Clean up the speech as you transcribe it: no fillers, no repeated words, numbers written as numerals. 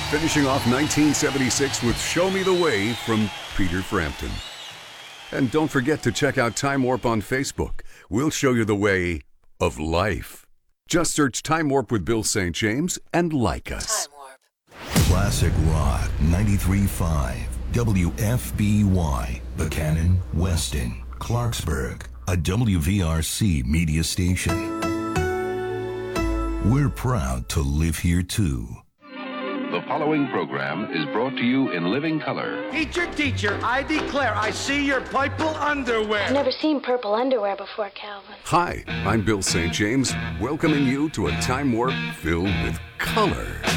finishing off 1976 with Show Me the Way from Peter Frampton. And don't forget to check out Time Warp on Facebook. We'll show you the way of life. Just search Time Warp with Bill St. James and like us. Time Warp. Classic Rock 93.5 WFBY, Buchanan, Weston, Clarksburg, a WVRC media station. We're proud to live here too. The following program is brought to you in living color. Teacher, I declare I see your purple underwear. I've never seen purple underwear before, Calvin. Hi, I'm Bill St. James, welcoming you to a Time Warp filled with color.